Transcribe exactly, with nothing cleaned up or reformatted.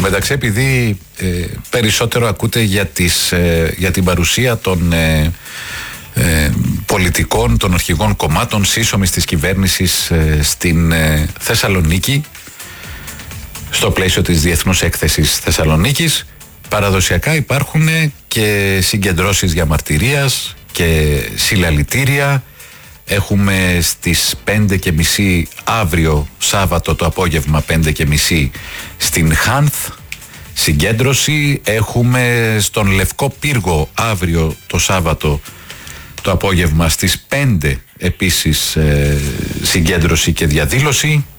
μεταξύ, επειδή ε, περισσότερο ακούτε για, τις, ε, για την παρουσία των ε, ε, πολιτικών, των αρχηγών κομμάτων σύσσωμης της κυβέρνησης ε, στην ε, Θεσσαλονίκη, στο πλαίσιο της Διεθνούς Έκθεσης Θεσσαλονίκης, παραδοσιακά υπάρχουν και συγκεντρώσεις διαμαρτυρίας και συλλαλητήρια. Έχουμε στις πέντε και μισή αύριο Σάββατο το απόγευμα, πέντε και μισή στην Χάνθ συγκέντρωση. Έχουμε στον Λευκό Πύργο αύριο το Σάββατο το απόγευμα στις πέντε επίσης ε, συγκέντρωση και διαδήλωση.